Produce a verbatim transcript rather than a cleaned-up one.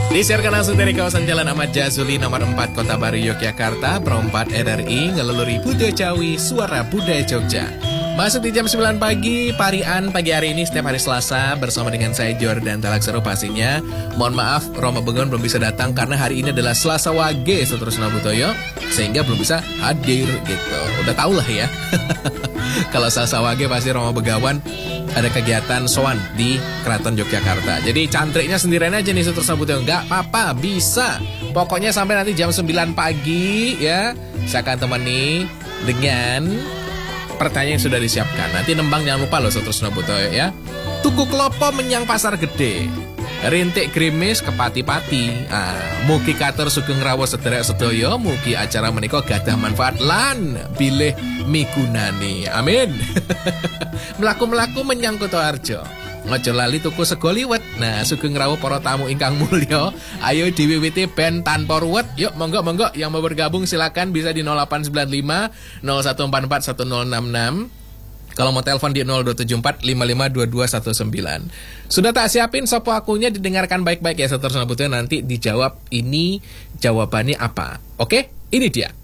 Disiarkan langsung dari kawasan Jalan Ahmad Jazuli nomor empat Kota Baru Yogyakarta. Perempat R R I ngeleluri Budaya Jawi, Suara Budaya Jogja. Masuk di jam sembilan pagi, parian pagi hari ini setiap hari Selasa bersama dengan saya Jordan Talaksero pastinya. Mohon maaf Roma Bengon belum bisa datang karena hari ini adalah Selasa Wage seterusnya Butoyo, sehingga belum bisa hadir gitu. Udah tau lah ya. Kalau Selasa Wage pasti Roma Begawan ada kegiatan soan di Keraton Yogyakarta. Jadi cantriknya sendirian aja nih seterusnya Butoyo. Enggak apa-apa, bisa. Pokoknya sampai nanti jam sembilan pagi ya, saya akan temani dengan pertanyaan yang sudah disiapkan. Nanti nembang jangan lupa loh seterusnya Butoyo ya. Tuku klopo menyang pasar gede, rintik grimis ke pati-pati. Ah, mugi katur sugeng rawuh sederek sedaya, mugi acara menika gadah manfaat lan bilih migunani. Amin. Melaku-melaku menyang Kutoarjo, ngojo lali tuku sego liwet. Nah, sugeng rawuh para tamu ingkang mulya, ayo diwiwiti ben tanpa ruwet. Yuk monggo monggo yang mau bergabung silakan bisa di nol delapan sembilan lima nol satu empat empat satu nol enam enam. Kalau mau telepon di nol dua tujuh empat lima lima dua dua satu sembilan. Sudah tak siapin sopo akunya, didengarkan baik-baik ya seterusnya Butoyo, nanti dijawab ini jawabannya apa. Oke? Ini dia.